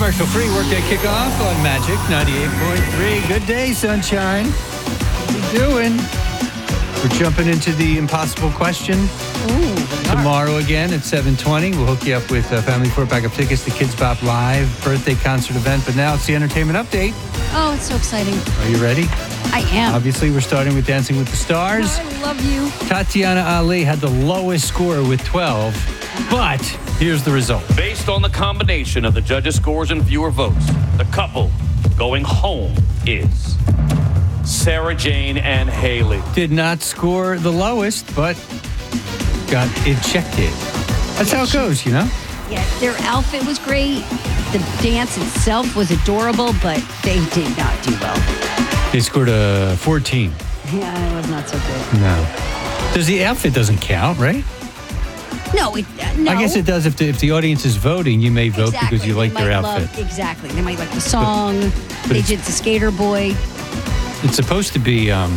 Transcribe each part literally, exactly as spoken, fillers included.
Commercial-free workday kickoff on Magic ninety-eight point three. Good day, sunshine. What you doing? We're jumping into the impossible question. Ooh, Tomorrow again at seven twenty. We'll hook you up with uh, Family Four pack of tickets to Kids Bop Live birthday concert event. But now it's the entertainment update. Oh, it's so exciting. Are you ready? I am. Obviously, we're starting with Dancing with the Stars. I love you. Tatiana Ali had the lowest score with twelve, but here's the result. Based on the combination of the judges' scores and viewer votes, the couple going home is Sarah Jane and Haley. Did not score the lowest, but got ejected. That's how it goes, you know? Yeah, their outfit was great. The dance itself was adorable, but they did not do well. They scored a fourteen. Yeah, it was not so good. No. Does the outfit doesn't count, right? No, it, uh, no. I guess it does. If the, if the audience is voting, you may vote exactly. because you like They their might outfit. Love, exactly. They might like the song. But they it's- did the Skater Boy. It's supposed to be um,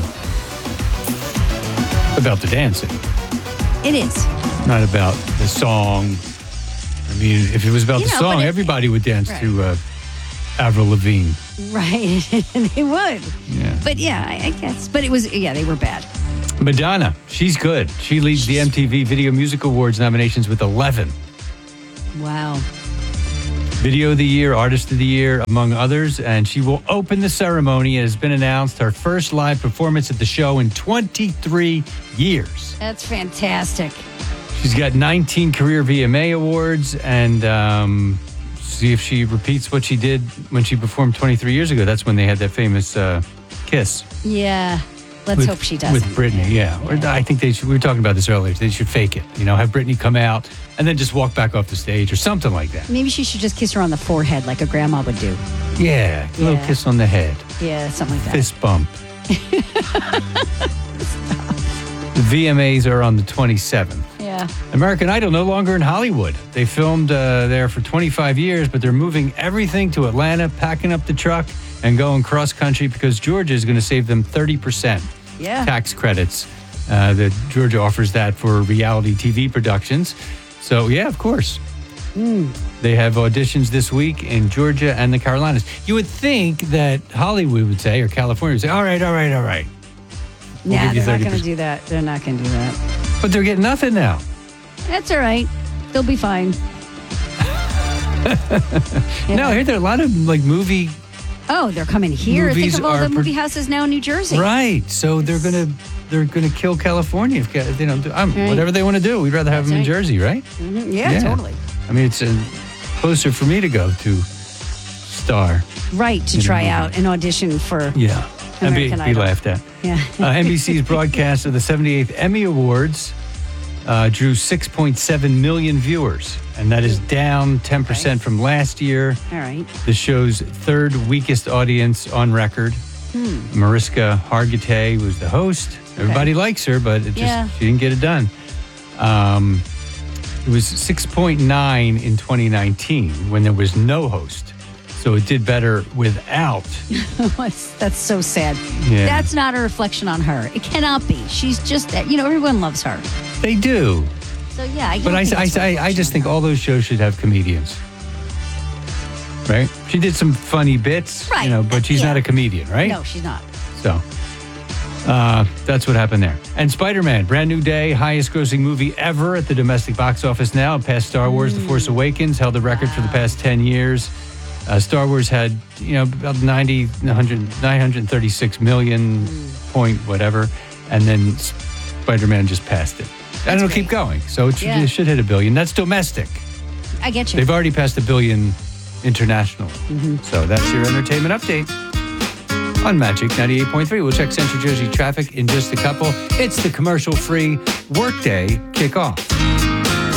about the dancing, It is. not about the song. I mean, if it was about You the know, song, but it- everybody would dance right. to uh, Avril Lavigne. Right. They would. Yeah. But yeah, I, I guess. But it was, yeah, they were bad. Madonna, she's good. She leads the M T V Video Music Awards nominations with eleven. Wow. Video of the Year, Artist of the Year, among others. And she will open the ceremony. It has been announced her first live performance at the show in twenty-three years. That's fantastic. She's got nineteen career V M A awards, and um, see if she repeats what she did when she performed twenty-three years ago. That's when they had that famous uh, kiss. Yeah. Let's with, hope she doesn't. With Britney, yeah. Or I think they should, we were talking about this earlier. They should fake it. You know, have Britney come out and then just walk back off the stage or something like that. Maybe she should just kiss her on the forehead like a grandma would do. Yeah, a little Yeah. kiss on the head. Yeah, something like that. Fist bump. The V M As are on the twenty-seventh. Yeah. American Idol no longer in Hollywood. They filmed uh, there for twenty-five years, but they're moving everything to Atlanta, packing up the truck, and going cross country because Georgia is going to save them thirty percent Yeah. tax credits. Uh, that Georgia offers that for reality T V productions. So, yeah, of course. Mm. They have auditions this week in Georgia and the Carolinas. You would think that Hollywood would say, or California would say, all right, all right, all right. We'll Yeah, give you they're not going thirty percent. to do that. They're not going to do that. But they're getting nothing now. That's all right. They'll be fine. Yeah. No, I hear there are a lot of like movie. Oh, they're coming here. Movies Think of all are the pro- movie houses now in New Jersey. Right. So they're gonna they're gonna kill California if ca- they don't do um, Right. whatever they want to do. We'd rather have That's them in right. Jersey, right? Mhm. Yeah, totally. I mean, it's uh, closer for me to go to Star. Right, to In a try movie. out an audition for. Yeah. And be, American be Idol. laughed at. Yeah. Uh, N B C's broadcast of the seventy-eighth Emmy Awards uh, drew six point seven million viewers, and that is down ten percent from last year. All right. The show's third weakest audience on record. Hmm. Mariska Hargitay was the host. Everybody likes her, but it just Yeah. she didn't get it done. Um, it was six point nine in twenty nineteen when there was no host. So it did better without. That's, that's so sad. Yeah. That's not a reflection on her. It cannot be. She's just, you know, everyone loves her. They do. So, yeah. I But don't I, think it's a I, I, I reflection just on think her. all those shows should have comedians. Right? She did some funny bits, Right. you know, but she's Yeah. not a comedian, right? No, she's not. So uh, that's what happened there. And Spider-Man, brand new day, highest grossing movie ever at the domestic box office now. It passed Star Wars, The Force Awakens, held the record for the past ten years. Uh, Star Wars had, you know, about ninety, one hundred, nine hundred thirty-six million point whatever. And then Spider-Man just passed it. And it'll keep great. going. So it should, Yeah. it should hit a billion. That's domestic. I get you. They've already passed a billion international. Mm-hmm. So that's your entertainment update on Magic ninety-eight point three. We'll check Central Jersey traffic in just a couple. It's the commercial-free workday kickoff.